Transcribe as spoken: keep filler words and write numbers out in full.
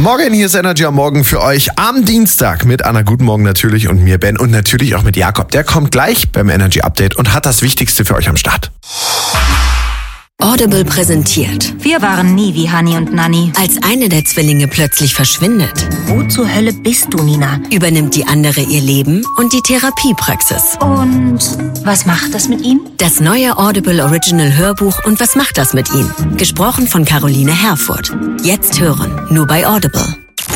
Morgen, hier ist Energy am Morgen für euch am Dienstag mit Anna. Guten Morgen natürlich und mir Ben und natürlich auch mit Jakob. Der kommt gleich beim Energy Update und hat das Wichtigste für euch am Start. Audible präsentiert. Wir waren nie wie Hani und Nanni. Als eine der Zwillinge plötzlich verschwindet, Wo zur Hölle bist du, Nina? übernimmt die andere ihr Leben und die Therapiepraxis. Und was macht das mit ihm? Das neue Audible Original Hörbuch und was macht das mit ihm? Gesprochen von Caroline Herfurth. Jetzt hören, nur bei Audible.